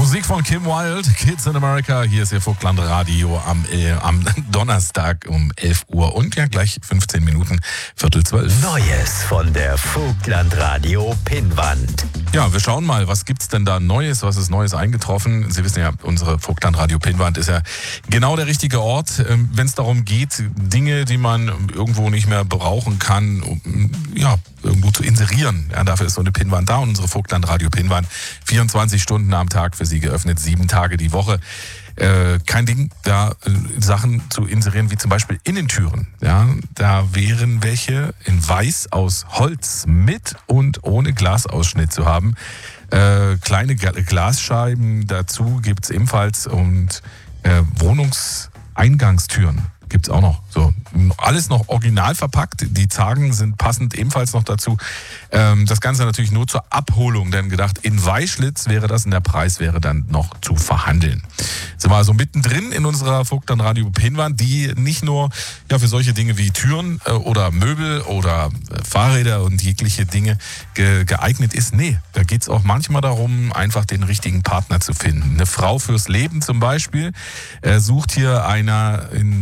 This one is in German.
Musik von Kim Wilde, Kids in America. Hier ist Ihr Vogtland-Radio am Donnerstag um 11 Uhr und ja gleich 15 Minuten, 11:45. Neues von der Vogtland-Radio Pinnwand. Ja, wir schauen mal, was gibt's denn da Neues, was ist Neues eingetroffen? Sie wissen ja, unsere Vogtland-Radio Pinnwand ist ja genau der richtige Ort, wenn es darum geht, Dinge, die man irgendwo nicht mehr brauchen kann, ja, irgendwo zu inserieren. Ja, dafür ist so eine Pinnwand da und unsere Vogtland-Radio Pinnwand 24 Stunden am Tag für Sie geöffnet, 7 Tage die Woche. Kein Ding, da Sachen zu inserieren, wie zum Beispiel Innentüren. Ja, da wären welche in Weiß aus Holz mit und ohne Glasausschnitt zu haben. Kleine Glasscheiben dazu gibt's ebenfalls und Wohnungseingangstüren gibt's auch noch. So, alles noch original verpackt. Die Zagen sind passend ebenfalls noch dazu. Das Ganze natürlich nur zur Abholung, denn gedacht, in Weißschlitz wäre das und der Preis wäre dann noch zu verhandeln. Sind wir also mittendrin in unserer Vogtland-Radio Pinnwand, die nicht nur ja für solche Dinge wie Türen oder Möbel oder Fahrräder und jegliche Dinge geeignet ist. Nee, da geht's auch manchmal darum, einfach den richtigen Partner zu finden. Eine Frau fürs Leben zum Beispiel sucht hier einer in